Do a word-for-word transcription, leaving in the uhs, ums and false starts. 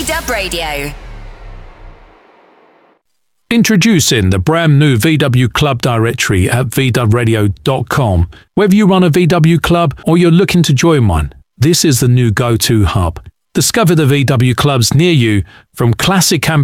V-Dub Radio. Introducing the brand new V W Club directory at v dub radio dot com. Whether you run a V W club or you're looking to join one, this is the new go-to hub. Discover the V W clubs near you, from classic campaigns